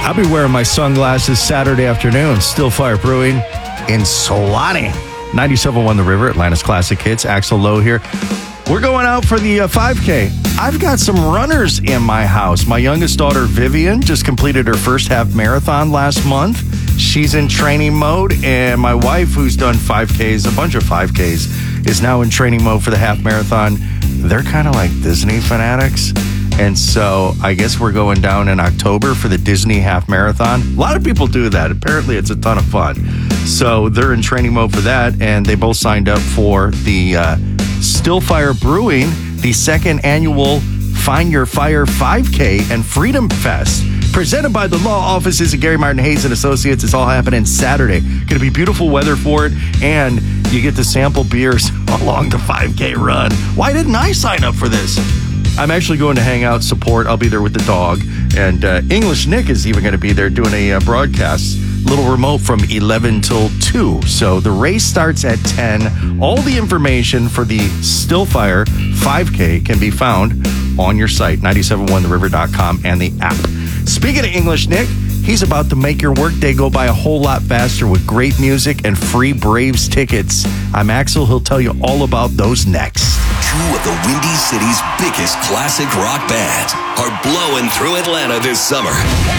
I'll be wearing my sunglasses Saturday afternoon. Still Fire Brewing in Solani. 97.1 The River, Atlanta's Classic Hits. Axel Lowe here. We're going out for the 5K. I've got some runners in my house. My youngest daughter, Vivian, just completed her first half marathon last month. She's in training mode. And my wife, who's done 5Ks, a bunch of 5Ks, is now in training mode for the half marathon. They're kind of like Disney fanatics. And so I guess we're going down in October for the Disney half marathon. A lot of people do that. Apparently, it's a ton of fun. So they're in training mode for that. And they both signed up for the Still Fire Brewing, the second annual Find Your Fire 5K and Freedom Fest, presented by the law offices of Gary Martin Hayes and Associates. It's all happening Saturday. Going to be beautiful weather for it, and you get to sample beers along the 5K run. Why didn't I sign up for this? I'm actually going to hang out, support. I'll be there with the dog, and English Nick is even going to be there doing a broadcast, little remote from 11 till 2. So the race starts at 10. All the information for the Still Fire 5K can be found on your site, 971theriver.com, and the app. Speaking of English Nick, he's about to make your workday go by a whole lot faster with great music and free Braves tickets. I'm Axel. He'll tell you all about those next. Two of the Windy City's biggest classic rock bands are blowing through Atlanta this summer.